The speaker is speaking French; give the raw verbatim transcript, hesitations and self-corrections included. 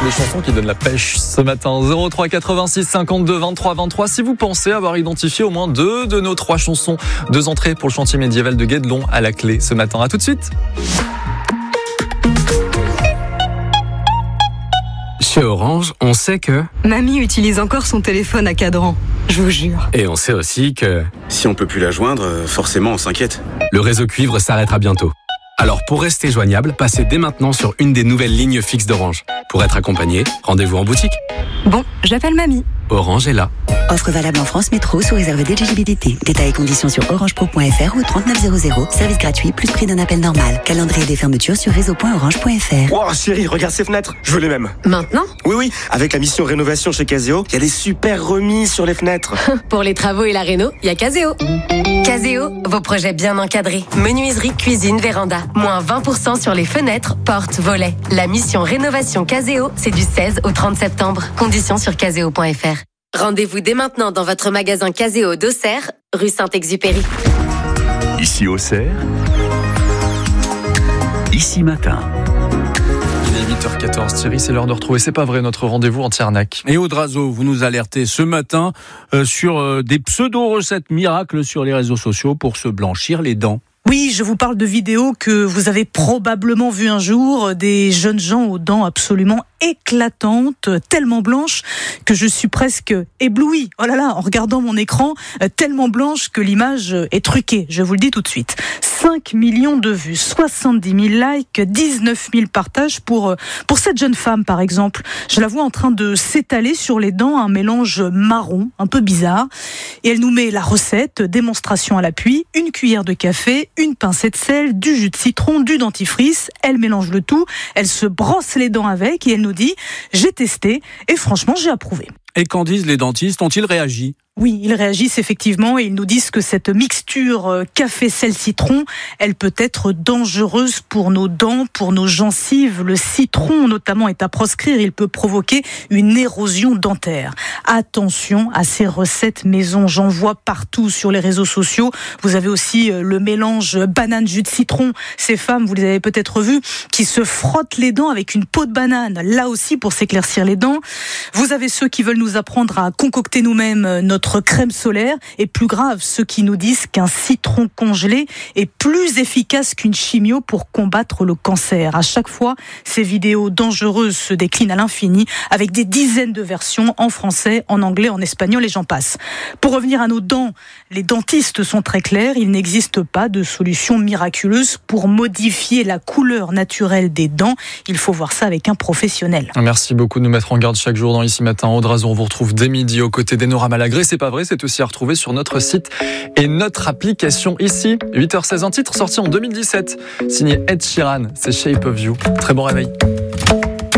les chansons qui donnent la pêche ce matin. zéro trois quatre-vingt-six cinquante-deux vingt-trois vingt-trois. Si vous pensez avoir identifié au moins deux de nos trois chansons, deux entrées pour le chantier médiéval de Guédelon à la clé ce matin. À tout de suite. Chez Orange, on sait que... Mamie utilise encore son téléphone à cadran, je vous jure. Et on sait aussi que... Si on peut plus la joindre, forcément on s'inquiète. Le réseau cuivre s'arrêtera bientôt. Alors pour rester joignable, passez dès maintenant sur une des nouvelles lignes fixes d'Orange. Pour être accompagné, rendez-vous en boutique. Bon, j'appelle Mamie. Orange est là. Offre valable en France Métro sous réserve d'éligibilité. Détails et conditions sur orangepro point f r ou trente-neuf zéro zéro. Service gratuit plus prix d'un appel normal. Calendrier des fermetures sur réseau point orange point f r. Wow chérie, regarde ces fenêtres, je veux les mêmes. Maintenant ? Oui oui, avec la mission rénovation chez Caseo, il y a des super remises sur les fenêtres. Pour les travaux et la réno, il y a Caseo. Caseo, vos projets bien encadrés. Menuiserie, cuisine, véranda. Moins vingt pour cent sur les fenêtres, portes, volets. La mission rénovation Caseo, c'est du seize au trente septembre. Conditions sur caseo point f r. Rendez-vous dès maintenant dans votre magasin Caseo d'Auxerre, rue Saint-Exupéry. Ici Auxerre, ici matin. Il est huit heures quatorze, Thierry, c'est l'heure de retrouver, c'est pas vrai, notre rendez-vous en Tiernac. Et Audrazo, vous nous alertez ce matin euh, sur euh, des pseudo-recettes miracles sur les réseaux sociaux pour se blanchir les dents. Oui, je vous parle de vidéos que vous avez probablement vues un jour, des jeunes gens aux dents absolument éclatantes, tellement blanches que je suis presque éblouie. Oh là là, en regardant mon écran, tellement blanche que l'image est truquée, je vous le dis tout de suite. cinq millions de vues, soixante-dix mille likes, dix-neuf mille partages pour, pour cette jeune femme par exemple. Je la vois en train de s'étaler sur les dents, un mélange marron, un peu bizarre. Et elle nous met la recette, démonstration à l'appui, une cuillère de café, une pincée de sel, du jus de citron, du dentifrice. Elle mélange le tout, elle se brosse les dents avec et elle nous dit « J'ai testé et franchement j'ai approuvé ». Et qu'en disent les dentistes? Ont-ils réagi? Oui, ils réagissent effectivement et ils nous disent que cette mixture café-sel-citron, elle peut être dangereuse pour nos dents, pour nos gencives. Le citron notamment est à proscrire, il peut provoquer une érosion dentaire. Attention à ces recettes maison, j'en vois partout sur les réseaux sociaux. Vous avez aussi le mélange banane-jus de citron. Ces femmes, vous les avez peut-être vues, qui se frottent les dents avec une peau de banane, là aussi pour s'éclaircir les dents. Vous avez ceux qui veulent nous apprendre à concocter nous-mêmes notre crème solaire, et plus grave, ceux qui nous disent qu'un citron congelé est plus efficace qu'une chimio pour combattre le cancer. À chaque fois, ces vidéos dangereuses se déclinent à l'infini avec des dizaines de versions en français, en anglais, en espagnol et j'en passe. Pour revenir à nos dents, les dentistes sont très clairs, il n'existe pas de solution miraculeuse pour modifier la couleur naturelle des dents. Il faut voir ça avec un professionnel. Merci beaucoup de nous mettre en garde chaque jour dans Ici Matin. Audrazo, on vous retrouve dès midi aux côtés d'Enora Malagré. C'est pas vrai, c'est aussi à retrouver sur notre site et notre application ici. huit heures seize, un titre sorti en deux mille dix-sept, signé Ed Sheeran, c'est Shape of You. Très bon réveil.